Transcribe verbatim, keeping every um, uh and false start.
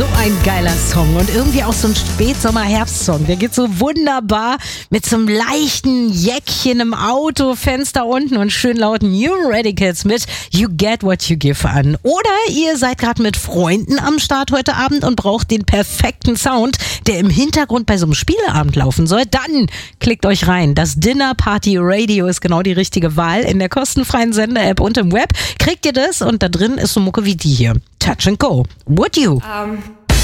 So ein geiler Song und irgendwie auch so ein Spätsommer-Herbstsong. Der geht so wunderbar mit so einem leichten Jäckchen im Auto, Fenster unten und schön lauten New Radicals mit You Get What You Give an. Oder ihr seid gerade mit Freunden am Start heute Abend und braucht den perfekten Sound, der im Hintergrund bei so einem Spieleabend laufen soll. Dann klickt euch rein. Das Dinner Party Radio ist genau die richtige Wahl. In der kostenfreien Sender-App und im Web kriegt ihr das und da drin ist so Mucke wie die hier. Touch and Go. Would you? Um,